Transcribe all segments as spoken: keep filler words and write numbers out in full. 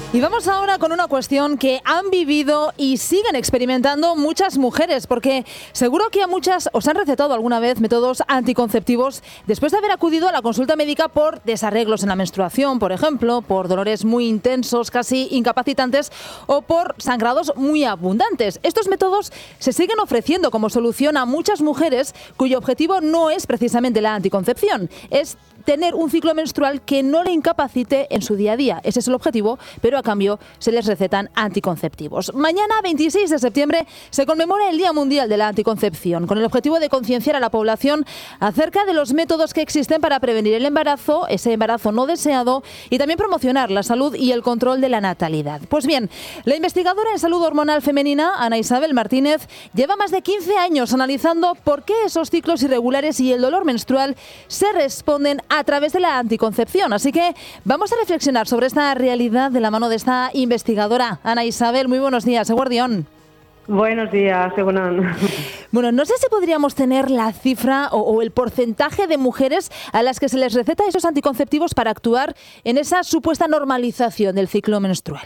Y vamos ahora con una cuestión que han vivido y siguen experimentando muchas mujeres, porque seguro que a muchas os han recetado alguna vez métodos anticonceptivos después de haber acudido a la consulta médica por desarreglos en la menstruación, por ejemplo, por dolores muy intensos, casi incapacitantes, o por sangrados muy abundantes. Estos métodos se siguen ofreciendo como solución a muchas mujeres cuyo objetivo no es precisamente la anticoncepción, es tener un ciclo menstrual que no le incapacite en su día a día. Ese es el objetivo, pero a cambio se les recetan anticonceptivos. Mañana, veintiséis de septiembre, se conmemora el Día Mundial de la Anticoncepción, con el objetivo de concienciar a la población acerca de los métodos que existen para prevenir el embarazo, ese embarazo no deseado, y también promocionar la salud y el control de la natalidad. Pues bien, la investigadora en salud hormonal femenina, Ana Isabel Martínez, lleva más de quince años analizando por qué esos ciclos irregulares y el dolor menstrual se responden a a través de la anticoncepción. Así que vamos a reflexionar sobre esta realidad de la mano de esta investigadora. Ana Isabel, muy buenos días, Eguardión. Buenos días, Egunon. Bueno, no sé si podríamos tener la cifra o, o el porcentaje de mujeres a las que se les receta esos anticonceptivos para actuar en esa supuesta normalización del ciclo menstrual.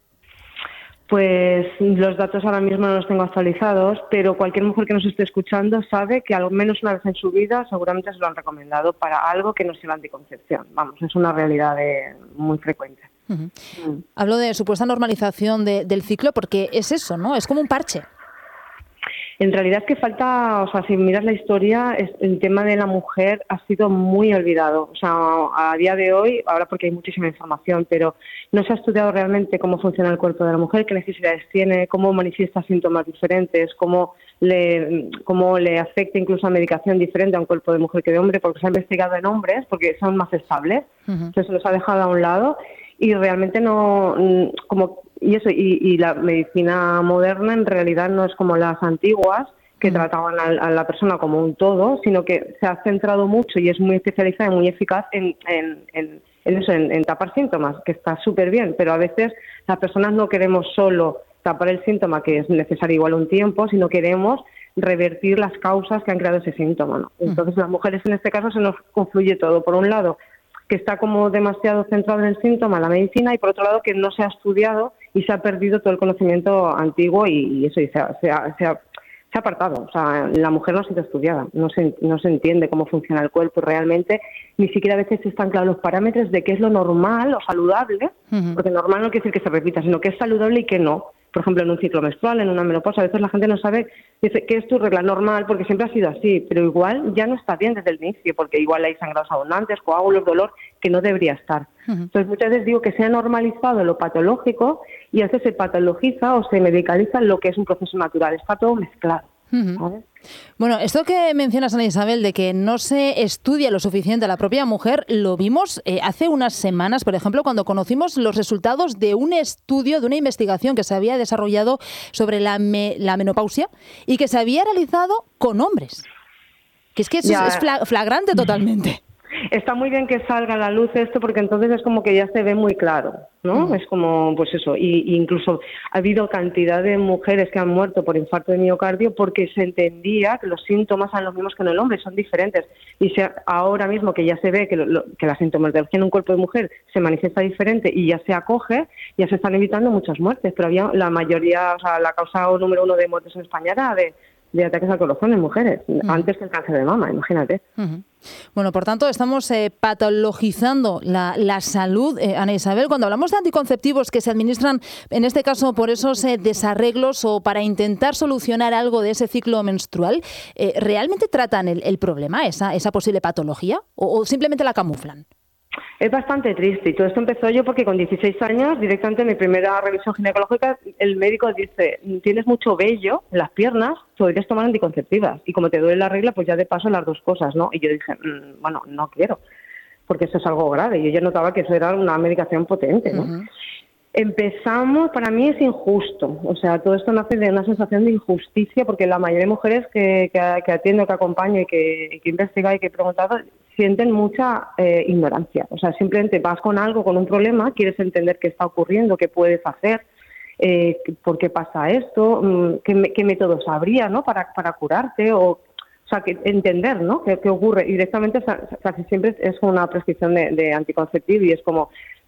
Pues los datos ahora mismo no los tengo actualizados, pero cualquier mujer que nos esté escuchando sabe que al menos una vez en su vida seguramente se lo han recomendado para algo que no sea la anticoncepción. Vamos, es una realidad de, muy frecuente. Uh-huh. Mm. Hablo de supuesta normalización de, del ciclo porque es eso, ¿no? Es como un parche. En realidad es que falta, o sea, si miras la historia, es, el tema de la mujer ha sido muy olvidado. O sea, a día de hoy, ahora porque hay muchísima información, pero no se ha estudiado realmente cómo funciona el cuerpo de la mujer, qué necesidades tiene, cómo manifiesta síntomas diferentes, cómo le, cómo le afecta incluso a medicación diferente a un cuerpo de mujer que de hombre, porque se ha investigado en hombres, porque son más estables, uh-huh. Entonces se los ha dejado a un lado y realmente no, como y eso y, y la medicina moderna en realidad no es como las antiguas que mm. trataban a, a la persona como un todo, sino que se ha centrado mucho y es muy especializada y muy eficaz en, en, en, en eso, en, en tapar síntomas, que está súper bien, pero a veces las personas no queremos solo tapar el síntoma, que es necesario igual un tiempo, sino queremos revertir las causas que han creado ese síntoma, ¿no? Entonces mm. las mujeres en este caso se nos confluye todo, por un lado que está como demasiado centrado en el síntoma, la medicina, y por otro lado que no se ha estudiado y se ha perdido todo el conocimiento antiguo y, y eso y se, ha, se, ha, se, ha, se ha apartado. O sea, la mujer no ha sido estudiada, no se, no se entiende cómo funciona el cuerpo realmente, ni siquiera a veces están claros los parámetros de qué es lo normal o saludable, uh-huh. porque normal no quiere decir que se repita, sino que es saludable y que no. Por ejemplo, en un ciclo menstrual, en una menopausa, a veces la gente no sabe, dice, ¿qué es tu regla normal? Porque siempre ha sido así, pero igual ya no está bien desde el inicio, porque igual hay sangrados abundantes, coágulos, dolor, que no debería estar. Uh-huh. Entonces, muchas veces digo que se ha normalizado lo patológico y a veces se patologiza o se medicaliza lo que es un proceso natural. Está todo mezclado. Uh-huh. Bueno, esto que mencionas, Ana Isabel, de que no se estudia lo suficiente a la propia mujer, lo vimos eh, hace unas semanas, por ejemplo, cuando conocimos los resultados de un estudio, de una investigación que se había desarrollado sobre la, me, la menopausia y que se había realizado con hombres. Que es que es, es flagrante totalmente. Está muy bien que salga a la luz esto porque entonces es como que ya se ve muy claro, ¿no? Uh-huh. Es como, pues eso, y, y incluso ha habido cantidad de mujeres que han muerto por infarto de miocardio porque se entendía que los síntomas son los mismos que en el hombre, son diferentes. Y se, ahora mismo que ya se ve que, lo, que la sintomatología en un cuerpo de mujer se manifiesta diferente y ya se acoge, ya se están evitando muchas muertes, pero había la mayoría, o sea, la causa número uno de muertes en España era de, de ataques al corazón en mujeres, uh-huh. antes que el cáncer de mama, imagínate. Uh-huh. Bueno, por tanto, estamos eh, patologizando la, la salud. Eh, Ana Isabel, cuando hablamos de anticonceptivos que se administran, en este caso, por esos eh, desarreglos o para intentar solucionar algo de ese ciclo menstrual, eh, ¿realmente tratan el, el problema, esa, esa posible patología, o, o simplemente la camuflan? Es bastante triste y todo esto empezó yo porque con dieciséis años, directamente en mi primera revisión ginecológica, el médico dice, tienes mucho vello en las piernas, podrías tomar anticonceptivas y como te duele la regla, pues ya de paso las dos cosas, ¿no? Y yo dije, mmm, bueno, no quiero, porque eso es algo grave. Y yo ya notaba que eso era una medicación potente, ¿no? Uh-huh. Empezamos, para mí es injusto, o sea, todo esto nace de una sensación de injusticia porque la mayoría de mujeres que, que, que atiendo, que acompaño y que, que he investigado y que he preguntado sienten mucha eh, ignorancia, o sea, simplemente vas con algo, con un problema, quieres entender qué está ocurriendo, qué puedes hacer, eh, por qué pasa esto, qué, qué métodos habría, ¿no? para, para curarte o... O sea, que entender, ¿no? ¿Qué, qué ocurre? Y directamente, casi siempre es una prescripción de, de anticonceptivo y es como,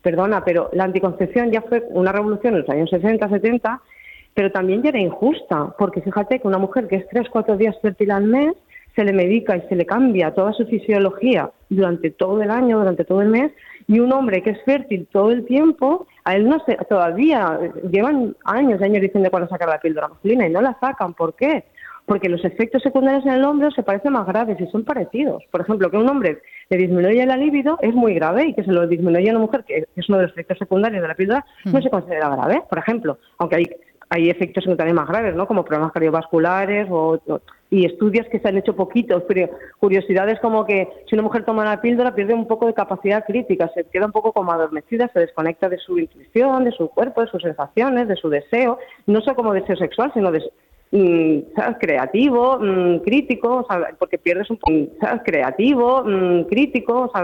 perdona, pero la anticoncepción ya fue una revolución en los años sesenta, setenta, pero también ya era injusta, porque fíjate que una mujer que es tres, cuatro días fértil al mes, se le medica y se le cambia toda su fisiología durante todo el año, durante todo el mes, y un hombre que es fértil todo el tiempo, a él no se, todavía llevan años y años diciendo cuándo sacar la píldora masculina y no la sacan. ¿Por qué? Porque los efectos secundarios en el hombre se parecen más graves y son parecidos. Por ejemplo, que a un hombre le disminuya la libido es muy grave, y que se lo disminuya a una mujer, que es uno de los efectos secundarios de la píldora, mm. no se considera grave, por ejemplo, aunque hay hay efectos secundarios más graves, ¿no? Como problemas cardiovasculares o, o, y estudios que se han hecho poquitos, pero curiosidades como que si una mujer toma la píldora pierde un poco de capacidad crítica, se queda un poco como adormecida, se desconecta de su intuición, de su cuerpo, de sus sensaciones, de su deseo, no solo como deseo sexual, sino de, ¿sabes? creativo, crítico, ¿sabes? Porque pierdes un poco, ¿sabes? creativo, crítico, ¿sabes?